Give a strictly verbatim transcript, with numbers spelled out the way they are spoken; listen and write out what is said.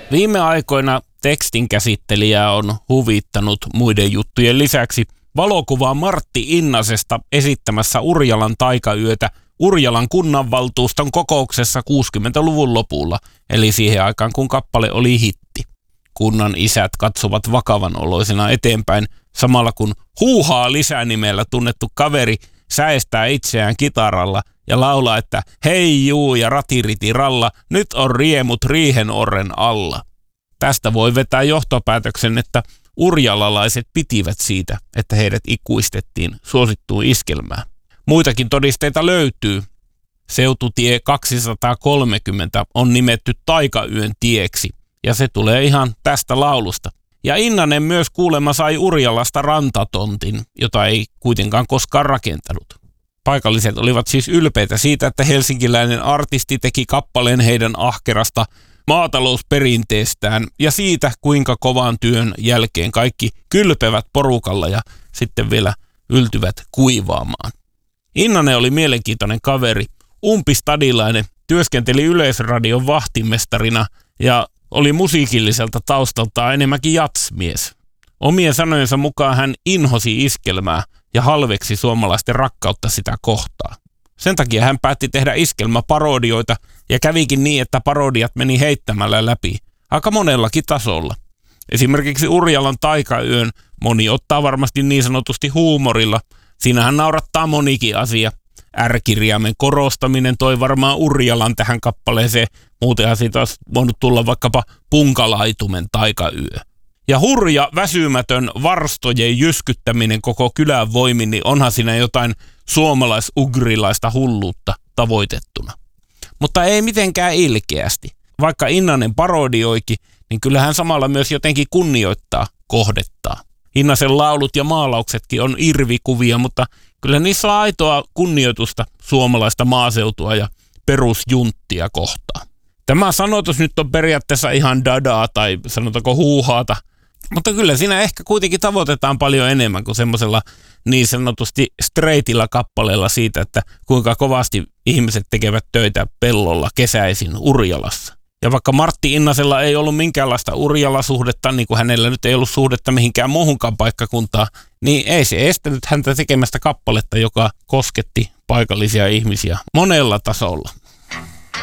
Viime aikoina tekstinkäsittelijää on huvittanut muiden juttujen lisäksi valokuvaa Martti Innasesta esittämässä Urjalan taikayötä Urjalan kunnanvaltuuston kokouksessa kuusikymmentäluvun lopulla, eli siihen aikaan kun kappale oli hitti. Kunnan isät katsovat vakavanoloisena eteenpäin, samalla kun Huuhaa lisänimellä tunnettu kaveri säestää itseään kitaralla ja laulaa, että hei juu ja ratiriti ralla, nyt on riemut riihenorren alla. Tästä voi vetää johtopäätöksen, että urjalalaiset pitivät siitä, että heidät ikuistettiin suosittuun iskelmään. Muitakin todisteita löytyy. Seututie kaksisataakolmekymmentä on nimetty taikayön tieksi, ja se tulee ihan tästä laulusta. Ja Innanen myös kuulemma sai Urjalasta rantatontin, jota ei kuitenkaan koskaan rakentanut. Paikalliset olivat siis ylpeitä siitä, että helsinkiläinen artisti teki kappaleen heidän ahkerasta maatalousperinteestään ja siitä, kuinka kovan työn jälkeen kaikki kylpevät porukalla ja sitten vielä yltyvät kuivaamaan. Innanen oli mielenkiintoinen kaveri, umpistadilainen, työskenteli Yleisradion vahtimestarina ja oli musiikilliselta taustaltaan enemmänkin jatsmies. Omien sanojensa mukaan hän inhosi iskelmää ja halveksi suomalaisten rakkautta sitä kohtaa. Sen takia hän päätti tehdä iskelmäparodioita ja kävikin niin, että parodiat meni heittämällä läpi. Aika monellakin tasolla. Esimerkiksi Urjalan taikayön moni ottaa varmasti niin sanotusti huumorilla. Siinähän naurattaa monikin asia. R-kirjaimen korostaminen toi varmaan Urjalan tähän kappaleeseen. Muutenhan siitä olisi voinut tulla vaikkapa Punkalaitumen taikayö. Ja hurja, väsymätön varstojen jyskyttäminen koko kylän voimin, niin onhan siinä jotain suomalais-ugrilaista hulluutta tavoitettuna. Mutta ei mitenkään ilkeästi. Vaikka Innanen parodioikin, niin kyllähän samalla myös jotenkin kunnioittaa kohdettaa. Innasen laulut ja maalauksetkin on irvikuvia, mutta kyllä niissä on aitoa kunnioitusta suomalaista maaseutua ja perusjunttia kohtaan. Tämä sanotus nyt on periaatteessa ihan dadaa tai sanotaanko huuhaata, mutta kyllä siinä ehkä kuitenkin tavoitetaan paljon enemmän kuin semmoisella niin sanotusti straightilla kappaleella siitä, että kuinka kovasti ihmiset tekevät töitä pellolla kesäisin Urjalassa. Ja vaikka Martti Innasella ei ollut minkäänlaista Urjala-suhdetta, niin kuin hänellä nyt ei ollut suhdetta mihinkään muuhunkaan paikkakuntaan, niin ei se estänyt häntä tekemästä kappaletta, joka kosketti paikallisia ihmisiä monella tasolla.